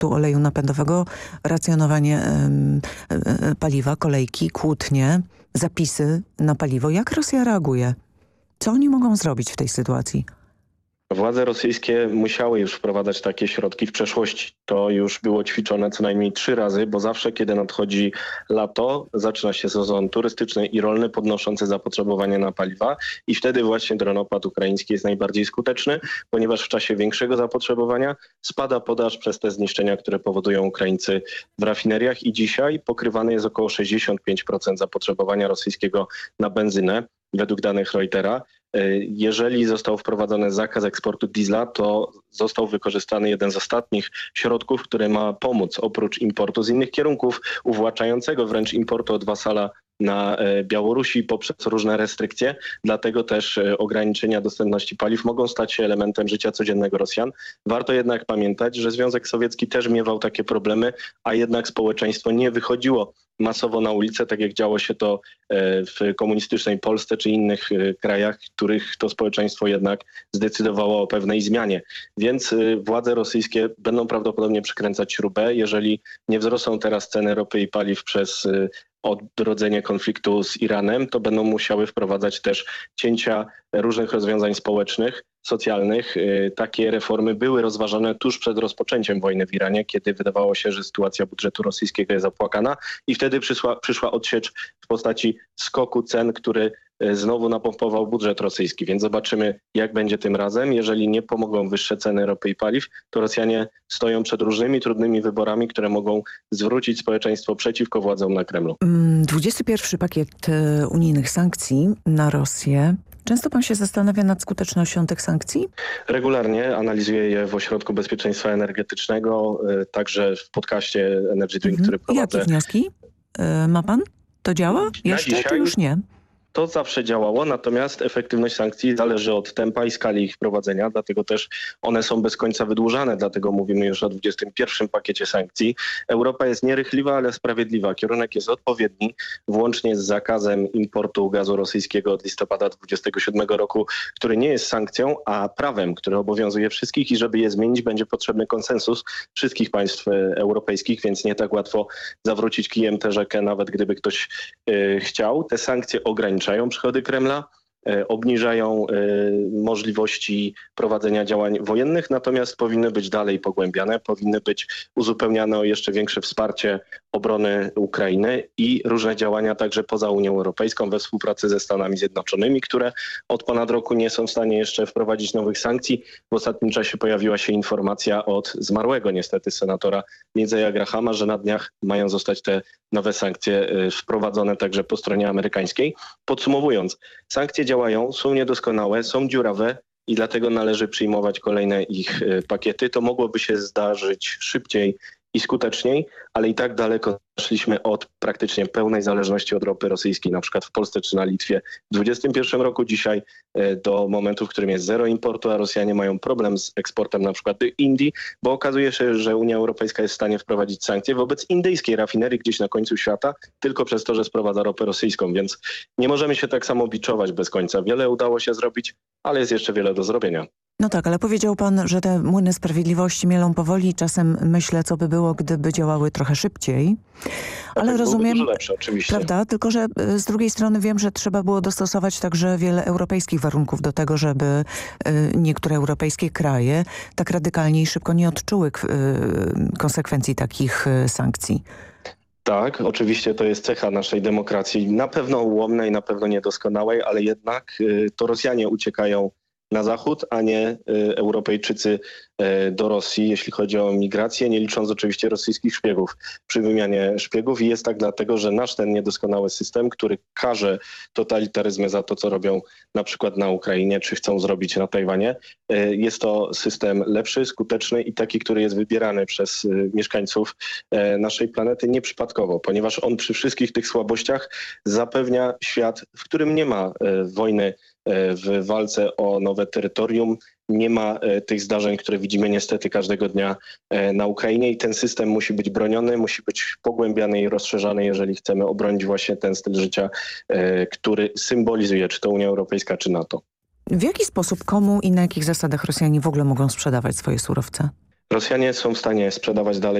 importu oleju napędowego, racjonowanie paliwa, kolejki, kłótnie, zapisy na paliwo. Jak Rosja reaguje? Co oni mogą zrobić w tej sytuacji? Władze rosyjskie musiały już wprowadzać takie środki w przeszłości. To już było ćwiczone co najmniej 3 razy, bo zawsze, kiedy nadchodzi lato, zaczyna się sezon turystyczny i rolny podnoszący zapotrzebowanie na paliwa i wtedy właśnie dronopad ukraiński jest najbardziej skuteczny, ponieważ w czasie większego zapotrzebowania spada podaż przez te zniszczenia, które powodują Ukraińcy w rafineriach i dzisiaj pokrywane jest około 65% zapotrzebowania rosyjskiego na benzynę, według danych Reutera. Jeżeli został wprowadzony zakaz eksportu diesla, to został wykorzystany jeden z ostatnich środków, który ma pomóc oprócz importu z innych kierunków, uwłaczającego wręcz importu od wasala na Białorusi poprzez różne restrykcje. Dlatego też ograniczenia dostępności paliw mogą stać się elementem życia codziennego Rosjan. Warto jednak pamiętać, że Związek Sowiecki też miewał takie problemy, a jednak społeczeństwo nie wychodziło masowo na ulicę, tak jak działo się to w komunistycznej Polsce czy innych krajach, w których to społeczeństwo jednak zdecydowało o pewnej zmianie. Więc władze rosyjskie będą prawdopodobnie przykręcać śrubę. Jeżeli nie wzrosną teraz ceny ropy i paliw przez odrodzenie konfliktu z Iranem, to będą musiały wprowadzać też cięcia różnych rozwiązań społecznych, socjalnych. Takie reformy były rozważane tuż przed rozpoczęciem wojny w Iranie, kiedy wydawało się, że sytuacja budżetu rosyjskiego jest opłakana i wtedy przyszła odsiecz w postaci skoku cen, który znowu napompował budżet rosyjski. Więc zobaczymy, jak będzie tym razem. Jeżeli nie pomogą wyższe ceny ropy i paliw, to Rosjanie stoją przed różnymi trudnymi wyborami, które mogą zwrócić społeczeństwo przeciwko władzom na Kremlu. 21 pakiet unijnych sankcji na Rosję. Często pan się zastanawia nad skutecznością tych sankcji? Regularnie analizuję je w Ośrodku Bezpieczeństwa Energetycznego, także w podcaście Energy Drink, który prowadzę. Jakie wnioski ma pan? To działa? Jeszcze dzisiaj czy już nie? To zawsze działało, natomiast efektywność sankcji zależy od tempa i skali ich wprowadzenia, dlatego też one są bez końca wydłużane, dlatego mówimy już o 21 pakiecie sankcji. Europa jest nierychliwa, ale sprawiedliwa. Kierunek jest odpowiedni, włącznie z zakazem importu gazu rosyjskiego od listopada 2027 roku, który nie jest sankcją, a prawem, które obowiązuje wszystkich i żeby je zmienić, będzie potrzebny konsensus wszystkich państw europejskich, więc nie tak łatwo zawrócić kijem tę rzekę, nawet gdyby ktoś chciał. Te sankcje ograniczają przychody Kremla, obniżają możliwości prowadzenia działań wojennych, natomiast powinny być dalej pogłębiane, powinny być uzupełniane o jeszcze większe wsparcie obrony Ukrainy i różne działania także poza Unią Europejską we współpracy ze Stanami Zjednoczonymi, które od ponad roku nie są w stanie jeszcze wprowadzić nowych sankcji. W ostatnim czasie pojawiła się informacja od zmarłego niestety senatora Lindsey'a Grahama, że na dniach mają zostać te nowe sankcje wprowadzone także po stronie amerykańskiej. Podsumowując, sankcje działają, są niedoskonałe, są dziurawe i dlatego należy przyjmować kolejne ich pakiety. To mogłoby się zdarzyć szybciej i skuteczniej, ale i tak daleko szliśmy od praktycznie pełnej zależności od ropy rosyjskiej, na przykład w Polsce czy na Litwie w 2021 roku, dzisiaj do momentu, w którym jest zero importu, a Rosjanie mają problem z eksportem na przykład do Indii, bo okazuje się, że Unia Europejska jest w stanie wprowadzić sankcje wobec indyjskiej rafinerii gdzieś na końcu świata, tylko przez to, że sprowadza ropę rosyjską, więc nie możemy się tak samo biczować bez końca. Wiele udało się zrobić, ale jest jeszcze wiele do zrobienia. No tak, ale powiedział pan, że te młyny sprawiedliwości mielą powoli. Czasem myślę, co by było, gdyby działały trochę szybciej. Ale tak, rozumiem, dużo lepsze, oczywiście. Prawda? Tylko że z drugiej strony wiem, że trzeba było dostosować także wiele europejskich warunków do tego, żeby niektóre europejskie kraje tak radykalnie i szybko nie odczuły konsekwencji takich sankcji. Tak, oczywiście to jest cecha naszej demokracji, na pewno ułomnej, na pewno niedoskonałej, ale jednak to Rosjanie uciekają na zachód, a nie Europejczycy do Rosji, jeśli chodzi o migrację, nie licząc oczywiście rosyjskich szpiegów przy wymianie szpiegów. I jest tak dlatego, że nasz ten niedoskonały system, który karze totalitaryzmy za to, co robią na przykład na Ukrainie, czy chcą zrobić na Tajwanie, jest to system lepszy, skuteczny i taki, który jest wybierany przez mieszkańców naszej planety nieprzypadkowo, ponieważ on przy wszystkich tych słabościach zapewnia świat, w którym nie ma wojny w walce o nowe terytorium. Nie ma tych zdarzeń, które widzimy niestety każdego dnia na Ukrainie i ten system musi być broniony, musi być pogłębiany i rozszerzany, jeżeli chcemy obronić właśnie ten styl życia, który symbolizuje czy to Unia Europejska, czy NATO. W jaki sposób, komu i na jakich zasadach Rosjanie w ogóle mogą sprzedawać swoje surowce? Rosjanie są w stanie sprzedawać dalej